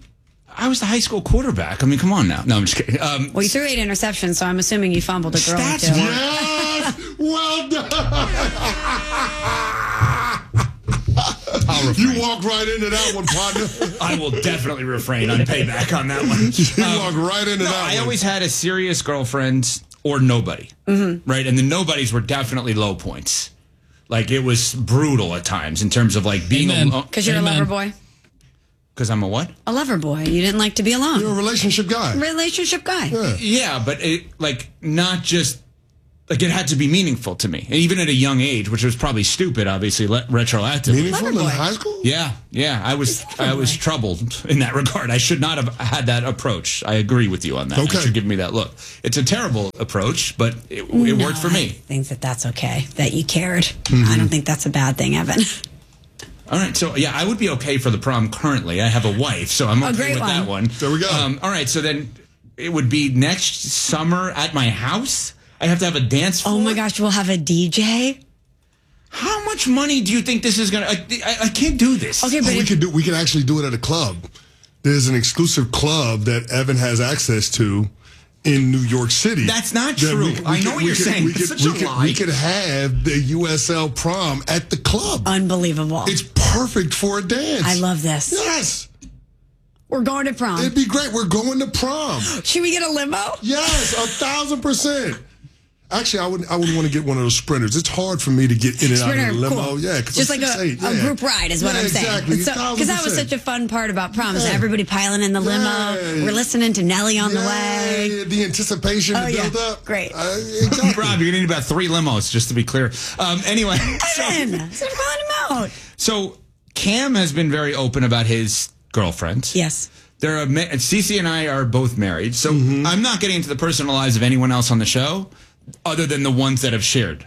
I was the high school quarterback. I mean, come on now. No, I'm just kidding. Well, you threw 8 interceptions, so I'm assuming you fumbled a girl or two. Yes! Well done! You walked right into that one, partner. I will definitely refrain on payback on that one. You walked right into that one. I always had a serious girlfriend or nobody, right? And the nobodies were definitely low points. Like, it was brutal at times in terms of, like, being alone. Because you're a lover boy? Because I'm a what? A lover boy. You didn't like to be alone. You're a relationship guy. Relationship guy. Yeah, but it, like, not just... Like, it had to be meaningful to me. And even at a young age, which was probably stupid, obviously, retroactively. Meaningful in high school? Yeah. I was troubled in that regard. I should not have had that approach. I agree with you on that. Okay. You should give me that look. It's a terrible approach, but it worked for me. I think that's okay, that you cared. I don't think that's a bad thing, Evan. All right, so, yeah, I would be okay for the prom currently. I have a wife, so I'm okay with that one. There we go. All right, so then it would be next summer at my house? I have to have a dance floor? Oh, my gosh, we'll have a DJ? How much money do you think this is going to... I can't do this. Okay, but we could actually do it at a club. There's an exclusive club that Evan has access to in New York City. That's not true. I know what you're saying. It's such a lie. We could have the USL prom at the club. Unbelievable. It's perfect for a dance. I love this. Yes. We're going to prom. It'd be great. We're going to prom. Should we get a limo? Yes, 1,000%. Actually, I wouldn't want to get one of those sprinters. It's hard for me to get in and out of the limo. Cool. Yeah, just like a group ride is what I'm saying. Exactly. Because that was such a fun part about prom. Is everybody piling in the limo. We're listening to Nelly on the way. The anticipation, the build up. Great. Exactly. Rob, you're going to need about 3 limos, just to be clear. Anyway. Evan, so calling him out. So Cam has been very open about his girlfriend. Yes. Cece and I are both married, so I'm not getting into the personal lives of anyone else on the show, other than the ones that have shared.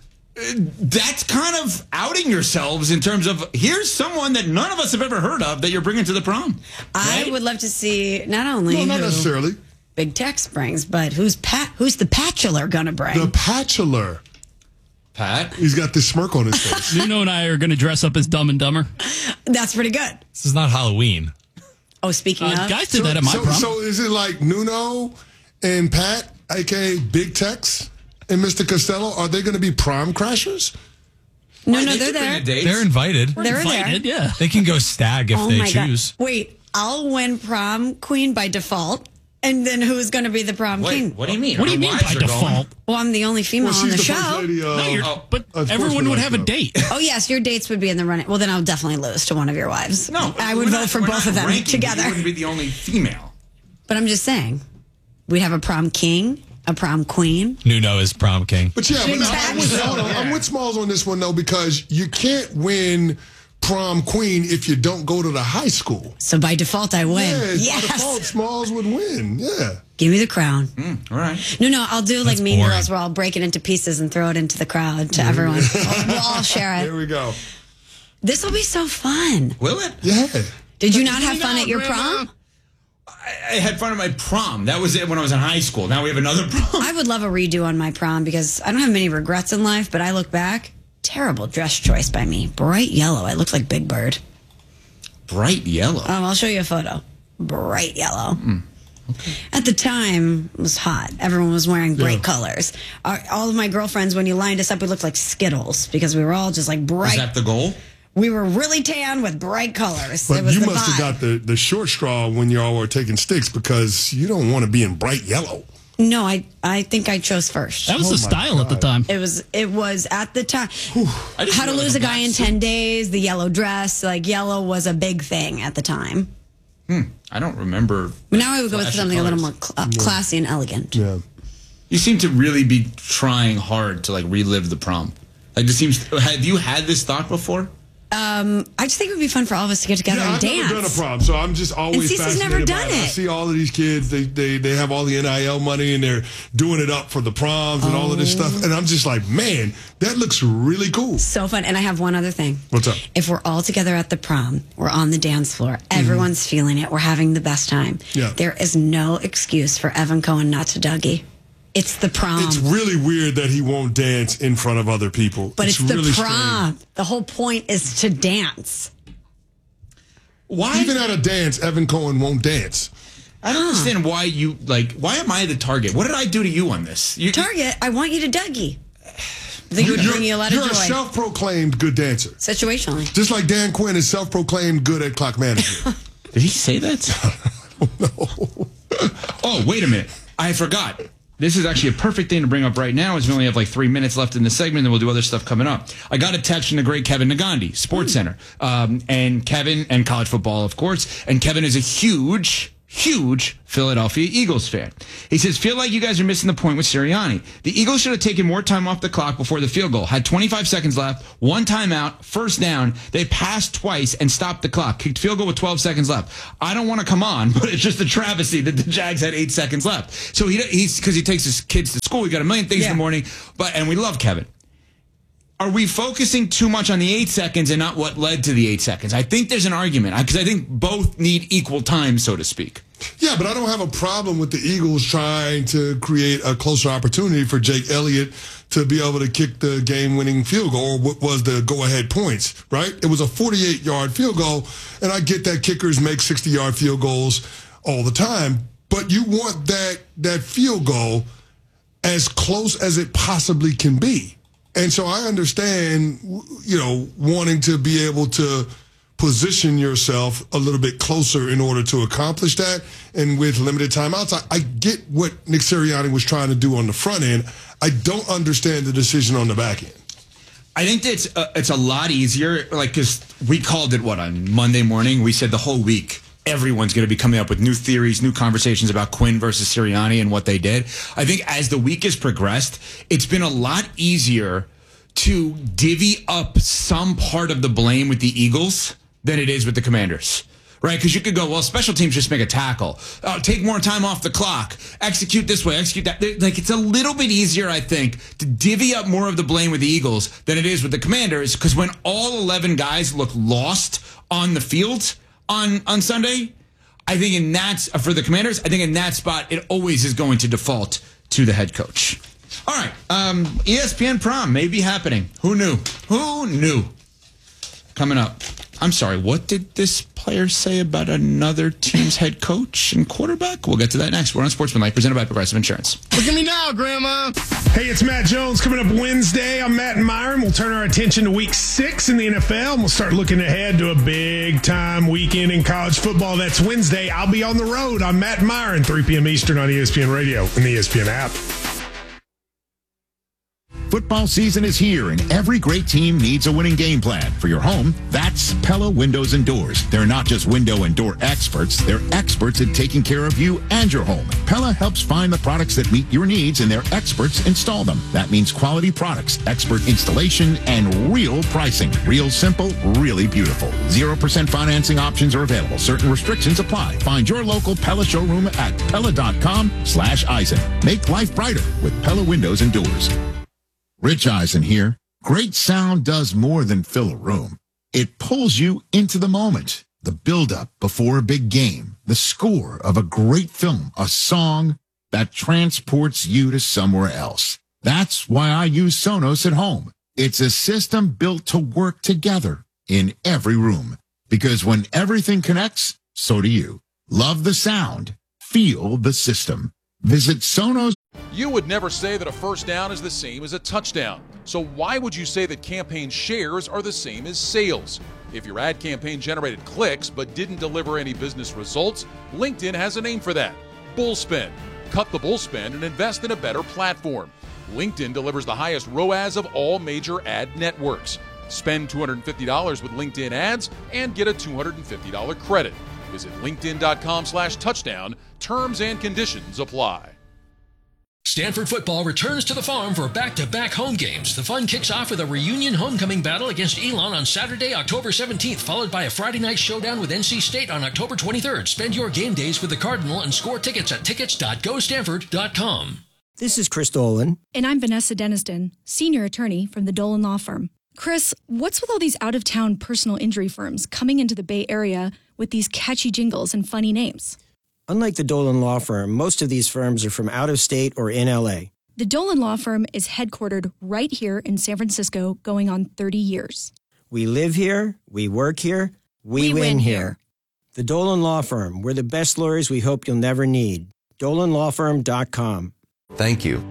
That's kind of outing yourselves in terms of, here's someone that none of us have ever heard of that you're bringing to the prom. Right? I would love to see not only not necessarily Big Tex brings, but who's the Patchular gonna bring? The Patchular. Pat? He's got this smirk on his face. Nuno and I are going to dress up as Dumb and Dumber. That's pretty good. This is not Halloween. Oh, speaking of, guys did that at my prom. So is it like Nuno and Pat, aka Big Tex, and Mr. Costello? Are they going to be prom crashers? No, they're there. They're invited. They're invited, yeah. They can go stag if they choose. God. Wait, I'll win prom queen by default. And then who's going to be the prom king? What do you mean? What do you mean by default? Well, I'm the only female on the show. Lady, but everyone would have a date. Oh, yes, your dates would be in the running. Well, then I'll definitely lose to one of your wives. No, I would vote for both of them together. You wouldn't be the only female. But I'm just saying, we'd have a prom king, a prom queen. Nuno is prom king. But yeah, I'm with Smalls on this one, though, because you can't win prom queen if you don't go to the high school. So by default, I win. Yes. By default, Smalls would win. Yeah. Give me the crown. All right. No, I'll do like Mean Girls where I'll break it into pieces and throw it into the crowd to everyone. We'll all share it. There we go. This will be so fun. Will it? Yeah. Did you not have fun at your prom? I had fun at my prom. That was it when I was in high school. Now we have another prom. I would love a redo on my prom because I don't have many regrets in life, but I look back. Terrible dress choice by me. Bright yellow. I looked like Big Bird. Bright yellow? I'll show you a photo. Bright yellow. Okay. At the time, it was hot. Everyone was wearing bright colors. All of my girlfriends, when you lined us up, we looked like Skittles because we were all just like bright. Is that the goal? We were really tan with bright colors. But you must have got the short straw when y'all were taking sticks because you don't want to be in bright yellow. No, I think I chose first. That was the style at the time. It was at the time. How to Lose a Guy in 10 Days, the yellow dress. Like, yellow was a big thing at the time. I don't remember. But now I would go with something a little more classy and elegant. Yeah. You seem to really be trying hard to, like, relive the prom. Like, it seems. Have you had this thought before? I just think it would be fun for all of us to get together and dance. I've never done a prom, so I'm just always fascinated never done by it. I see all of these kids, they have all the NIL money and they're doing it up for the proms and all of this stuff. And I'm just like, man, that looks really cool. So fun. And I have one other thing. What's up? If we're all together at the prom, we're on the dance floor, everyone's feeling it, we're having the best time. Yeah. There is no excuse for Evan Cohen not to Dougie. It's the prom. It's really weird that he won't dance in front of other people. But it's the really prom. strange. The whole point is to dance. Why? Even at a dance, Evan Cohen won't dance. I don't understand why why am I the target? What did I do to you on this? Target, I want you to Dougie. I think it would bring you a lot of joy. You're a self-proclaimed good dancer. Situationally. Just like Dan Quinn is self-proclaimed good at clock management. Did he say that? No. Oh, wait a minute. I forgot. This is actually a perfect thing to bring up right now, as we only have like 3 minutes left in the segment, and we'll do other stuff coming up. I got a text from the great Kevin Nagandi, Sports Center. And Kevin, and college football, of course. And Kevin is a huge Philadelphia Eagles fan. He says, feel like you guys are missing the point with Sirianni. The Eagles should have taken more time off the clock before the field goal. Had 25 seconds left, one timeout, first down. They passed twice and stopped the clock. Kicked field goal with 12 seconds left. I don't want to come on, but it's just a travesty that the Jags had 8 seconds left. So he's because he takes his kids to school. He got a million things in the morning. And we love Kevin. Are we focusing too much on the 8 seconds and not what led to the 8 seconds? I think there's an argument because I think both need equal time, so to speak. Yeah, but I don't have a problem with the Eagles trying to create a closer opportunity for Jake Elliott to be able to kick the game-winning field goal, or what was the go-ahead points, right? It was a 48-yard field goal, and I get that kickers make 60-yard field goals all the time, but you want that field goal as close as it possibly can be. And so I understand, wanting to be able to position yourself a little bit closer in order to accomplish that. And with limited timeouts, I get what Nick Sirianni was trying to do on the front end. I don't understand the decision on the back end. I think that it's a lot easier, because we called it, on Monday morning? We said the whole week everyone's going to be coming up with new theories, new conversations about Quinn versus Sirianni and what they did. I think as the week has progressed, it's been a lot easier to divvy up some part of the blame with the Eagles than it is with the Commanders. Right? Because you could go, well, special teams just make a tackle. Take more time off the clock. Execute this way, execute that. It's a little bit easier, I think, to divvy up more of the blame with the Eagles than it is with the Commanders, because when all 11 guys look lost on the field on Sunday, I think for the Commanders, I think in that spot, it always is going to default to the head coach. All right. ESPN prom may be happening. Who knew? Coming up. I'm sorry, what did this player say about another team's head coach and quarterback? We'll get to that next. We're on Sportsmanlike, presented by Progressive Insurance. Look at me now, Grandma. Hey, it's Matt Jones. Coming up Wednesday, I'm Matt Myron. We'll turn our attention to Week 6 in the NFL, and we'll start looking ahead to a big-time weekend in college football. That's Wednesday. I'll be on the road. I'm Matt Myron, 3 p.m. Eastern on ESPN Radio and the ESPN app. Football season is here, and every great team needs a winning game plan. For your home, that's Pella Windows and Doors. They're not just window and door experts. They're experts at taking care of you and your home. Pella helps find the products that meet your needs, and their experts install them. That means quality products, expert installation, and real pricing. Real simple, really beautiful. 0% financing options are available. Certain restrictions apply. Find your local Pella showroom at Pella.com/Eisen. Make life brighter with Pella Windows and Doors. Rich Eisen here. Great sound does more than fill a room. It pulls you into the moment. The build-up before a big game. The score of a great film. A song that transports you to somewhere else. That's why I use Sonos at home. It's a system built to work together in every room. Because when everything connects, so do you. Love the sound. Feel the system. Visit Sonos. You would never say that a first down is the same as a touchdown. So why would you say that campaign shares are the same as sales? If your ad campaign generated clicks but didn't deliver any business results, LinkedIn has a name for that. Bullspend. Cut the bullspend and invest in a better platform. LinkedIn delivers the highest ROAS of all major ad networks. Spend $250 with LinkedIn ads and get a $250 credit. Visit linkedin.com/touchdown. Terms and conditions apply. Stanford football returns to the Farm for back-to-back home games. The fun kicks off with a reunion homecoming battle against Elon on Saturday, October 17th, followed by a Friday night showdown with NC State on October 23rd. Spend your game days with the Cardinal and score tickets at tickets.gostanford.com. This is Chris Dolan. And I'm Vanessa Deniston, senior attorney from the Dolan Law Firm. Chris, what's with all these out-of-town personal injury firms coming into the Bay Area with these catchy jingles and funny names? Unlike the Dolan Law Firm, most of these firms are from out of state or in L.A. The Dolan Law Firm is headquartered right here in San Francisco, going on 30 years. We live here, we work here, we win here. The Dolan Law Firm. We're the best lawyers we hope you'll never need. DolanLawFirm.com. Thank you.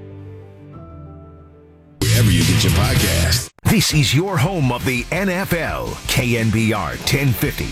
Wherever you get your podcast. This is your home of the NFL, KNBR 1050.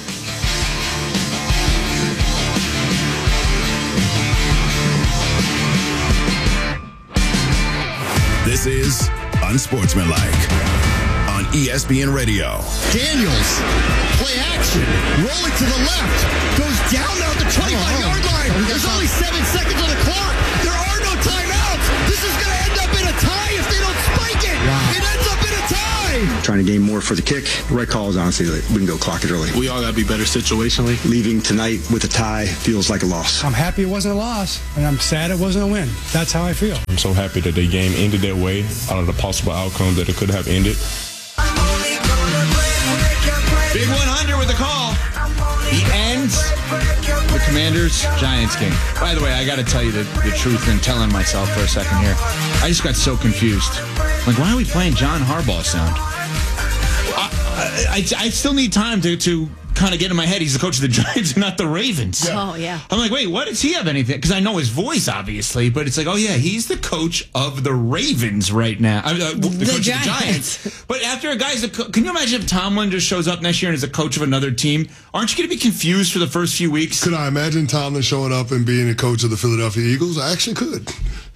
This is Unsportsmanlike on ESPN Radio. Daniels, play action, roll it to the left, goes down now at the 25-yard line. There's only 7 seconds on the clock. There are no timeouts. This is going to end up in a tie if they don't spike it. It ends up in a tie. Trying to gain more for the kick. The right call is honestly like, we can go clock it early. We all got to be better situationally. Leaving tonight with a tie feels like a loss. I'm happy it wasn't a loss, and I'm sad it wasn't a win. That's how I feel. I'm so happy that the game ended that way, out of the possible outcomes that it could have ended. Big 100 with the call. The end. The Commanders-Giants game. By the way, I got to tell you the truth and telling myself for a second here. I just got so confused. Like, why are we playing John Harbaugh sound? I still need time to kind of get in my head. He's the coach of the Giants and not the Ravens. Oh, yeah. I'm like, wait, what? Does he have anything? Because I know his voice, obviously, but it's like, oh, yeah, he's the coach of the Ravens right now. The coach of the Giants. But after a guy's can you imagine if Tomlin just shows up next year and is a coach of another team? Aren't you going to be confused for the first few weeks? Could I imagine Tomlin showing up and being a coach of the Philadelphia Eagles? I actually could.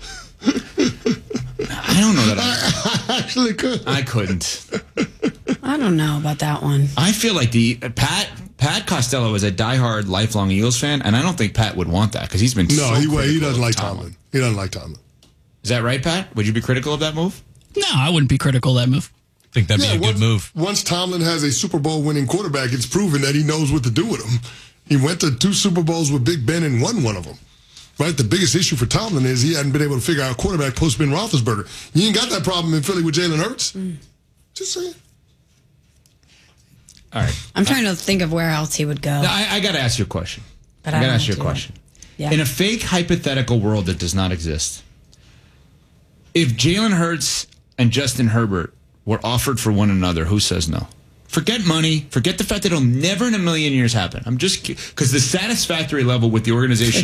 I don't know that I actually could. I couldn't. I don't know about that one. I feel like Pat Costello is a diehard, lifelong Eagles fan, and I don't think Pat would want that because he's been he doesn't like Tomlin. He doesn't like Tomlin. Is that right, Pat? Would you be critical of that move? No, I wouldn't be critical of that move. I think that'd be a good move. Once Tomlin has a Super Bowl winning quarterback, it's proven that he knows what to do with him. He went to 2 Super Bowls with Big Ben and won one of them. Right? The biggest issue for Tomlin is he hadn't been able to figure out quarterback post Ben Roethlisberger. You ain't got that problem in Philly with Jalen Hurts. Just saying. All right. I'm trying to think of where else he would go. I got to ask you a question. But I got to ask you a question. Yeah. In a fake hypothetical world that does not exist, if Jalen Hurts and Justin Herbert were offered for one another, who says no? Forget money. Forget the fact that it'll never in a million years happen. I'm just because the satisfactory level with the organization.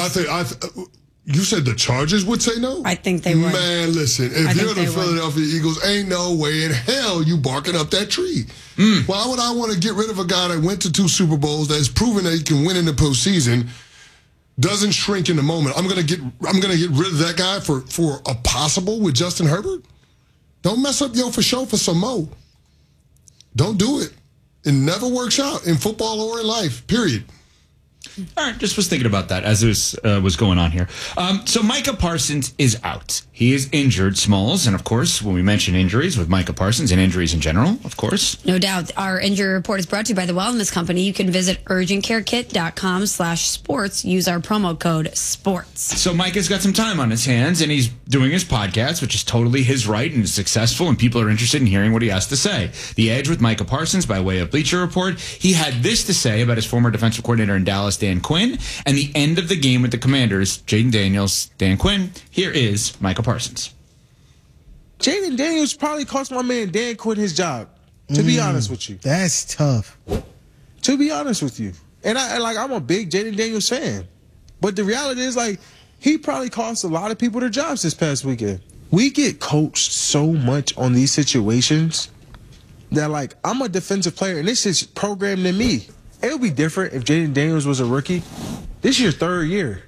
You said the Chargers would say no? I think they would. Man, listen, if you're the Philadelphia Eagles, ain't no way in hell you barking up that tree. Why would I want to get rid of a guy that went to 2 Super Bowls, that has proven that he can win in the postseason, doesn't shrink in the moment? I'm gonna get rid of that guy for a possible with Justin Herbert? Don't mess up for show for some mo. Don't do it. It never works out in football or in life, period. All right, just was thinking about that as this was going on here. So Micah Parsons is out. He is injured, Smalls. And, of course, when we mention injuries with Micah Parsons and injuries in general, of course. No doubt. Our injury report is brought to you by The Wellness Company. You can visit urgentcarekit.com/sports. Use our promo code SPORTS. So Micah's got some time on his hands, and he's doing his podcast, which is totally his right and is successful, and people are interested in hearing what he has to say. The Edge with Micah Parsons by way of Bleacher Report. He had this to say about his former defensive coordinator in Dallas, Dan Quinn, and the end of the game with the Commanders, Jaden Daniels, Dan Quinn. Here is Micah Parsons. Jaden Daniels probably cost my man Dan Quinn his job, to be honest with you. That's tough. To be honest with you. And I'm a big Jaden Daniels fan. But the reality is, he probably cost a lot of people their jobs this past weekend. We get coached so much on these situations that, I'm a defensive player, and this is programmed in me. It would be different if Jaden Daniels was a rookie. This is your 3rd year.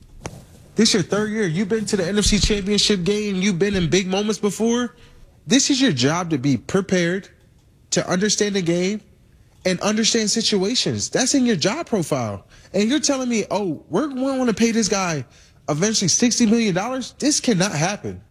You've been to the NFC Championship game. You've been in big moments before. This is your job to be prepared, to understand the game, and understand situations. That's in your job profile. And you're telling me, we're going to want to pay this guy eventually $60 million? This cannot happen.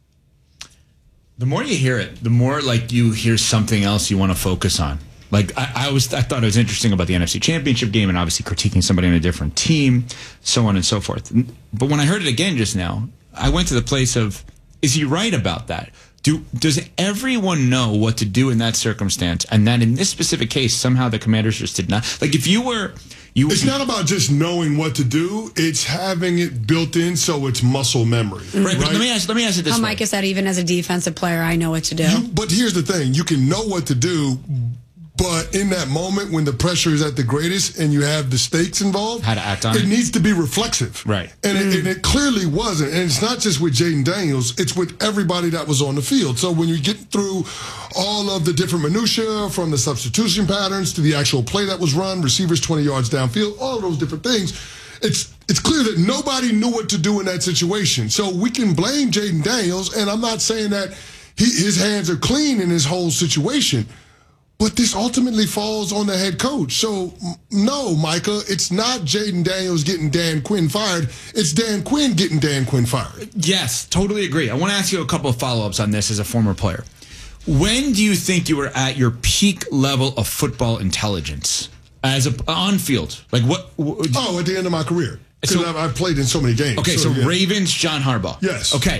The more you hear it, the more you hear something else you want to focus on. I thought it was interesting about the NFC Championship game and obviously critiquing somebody on a different team, so on and so forth. But when I heard it again just now, I went to the place of, is he right about that? Does everyone know what to do in that circumstance? And that in this specific case, somehow the Commanders just did not. If you were... It's not about just knowing what to do. It's having it built in so it's muscle memory. Right? But let me ask it this way. Micah said, even as a defensive player, I know what to do. But here's the thing. You can know what to do, But in that moment when the pressure is at the greatest and you have the stakes involved, how to act on it. It needs to be reflexive. Right. And it clearly wasn't. And it's not just with Jaden Daniels, it's with everybody that was on the field. So when you get through all of the different minutia, from the substitution patterns to the actual play that was run, receivers 20 yards downfield, all of those different things, it's clear that nobody knew what to do in that situation. So we can blame Jaden Daniels, and I'm not saying that his hands are clean in this whole situation, but this ultimately falls on the head coach. So, no, Micah, it's not Jaden Daniels getting Dan Quinn fired. It's Dan Quinn getting Dan Quinn fired. Yes, totally agree. I want to ask you a couple of follow-ups on this as a former player. When do you think you were at your peak level of football intelligence as on field? Like what? At the end of my career. Because I've played in so many games. Okay, so yeah. Ravens, John Harbaugh. Yes. Okay.